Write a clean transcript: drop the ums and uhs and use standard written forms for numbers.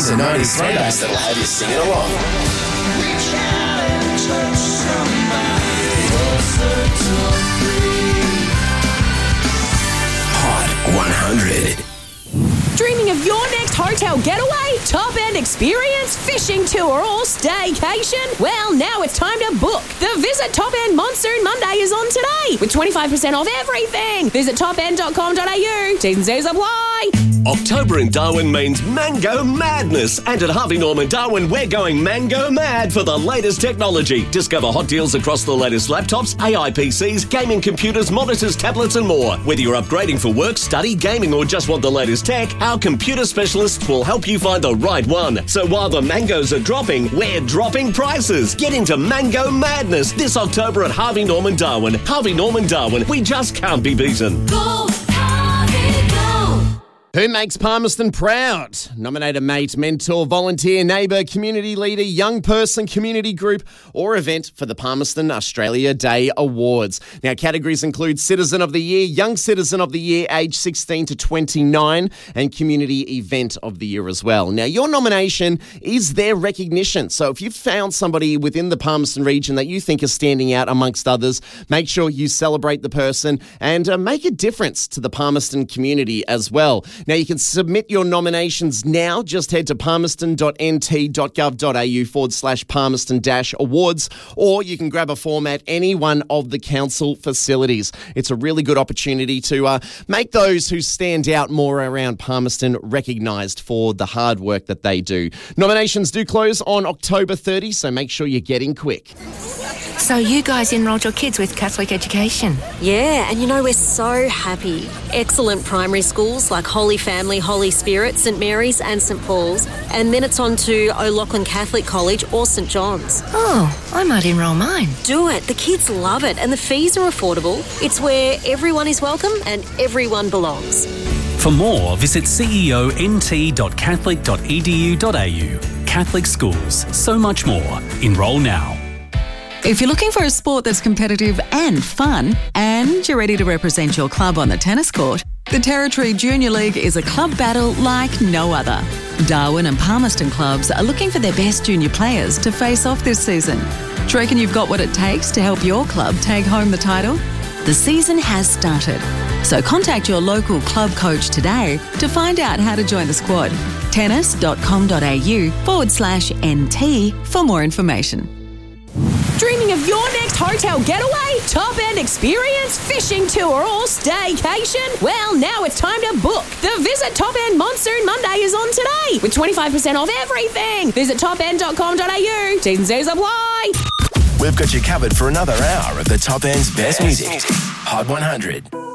to 90s throwbacks that'll have you singing along. Reach out and touch somebody closer to free. Hot 100. Dreaming of your next hotel getaway, top-end experience, fishing tour or staycation? Well, now it's time to book. The Visit Top End Monsoon Monday is on today with 25% off everything. Visit topend.com.au. T's and C's apply. October in Darwin means Mango Madness. And at Harvey Norman Darwin, we're going Mango Mad for the latest technology. Discover hot deals across the latest laptops, AI PCs, gaming computers, monitors, tablets and more. Whether you're upgrading for work, study, gaming or just want the latest tech, our computer specialists will help you find the right one. So while the mangoes are dropping, we're dropping prices. Get into Mango Madness this October at Harvey Norman Darwin. Harvey Norman Darwin, we just can't be beaten. Go, Harvey, go. Who makes Palmerston proud? Nominate a mate, mentor, volunteer, neighbour, community leader, young person, community group or event for the Palmerston Australia Day Awards. Now, categories include Citizen of the Year, Young Citizen of the Year, aged 16 to 29 and Community Event of the Year as well. Now, your nomination is their recognition. So if you've found somebody within the Palmerston region that you think is standing out amongst others, make sure you celebrate the person and make a difference to the Palmerston community as well. Now, you can submit your nominations now. Just head to palmerston.nt.gov.au/Palmerston-awards, or you can grab a form at any one of the council facilities. It's a really good opportunity to make those who stand out more around Palmerston recognised for the hard work that they do. Nominations do close on October 30, so make sure you're getting quick. So you guys enrolled your kids with Catholic education? Yeah, and you know, we're so happy. Excellent primary schools like Holy Family, Holy Spirit, St Mary's and St Paul's. And then it's on to O'Loughlin Catholic College or St John's. Oh, I might enrol mine. Do it. The kids love it and the fees are affordable. It's where everyone is welcome and everyone belongs. For more, visit ceont.catholic.edu.au. Catholic schools, so much more. Enrol now. If you're looking for a sport that's competitive and fun, and you're ready to represent your club on the tennis court, the Territory Junior League is a club battle like no other. Darwin and Palmerston clubs are looking for their best junior players to face off this season. Do you reckon you've got what it takes to help your club take home the title? The season has started, so contact your local club coach today to find out how to join the squad. tennis.com.au/NT for more information. Dreaming of your next hotel getaway, top-end experience, fishing tour or staycation? Well, now it's time to book. The Visit Top End Monsoon Monday is on today with 25% off everything. Visit topend.com.au. T's and C's apply. We've got you covered for another hour of the Top End's best music. Hot 100.